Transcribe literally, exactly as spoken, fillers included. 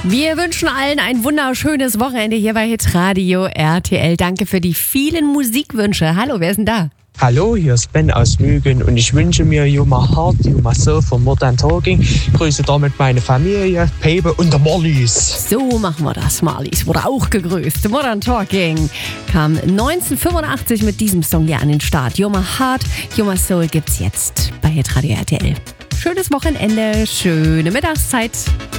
Wir wünschen allen ein wunderschönes Wochenende hier bei Hitradio R T L. Danke für die vielen Musikwünsche. Hallo, wer ist denn da? Hallo, hier ist Ben aus Mügen und ich wünsche mir You My Heart, You My Soul von Modern Talking. Ich grüße damit meine Familie, Pebe und der Marlies. So machen wir das. Marlies wurde auch gegrüßt. Modern Talking kam neunzehnhundertfünfundachtzig mit diesem Song hier an den Start. You My Heart, You My Soul gibt's jetzt bei Hitradio R T L. Schönes Wochenende, schöne Mittagszeit.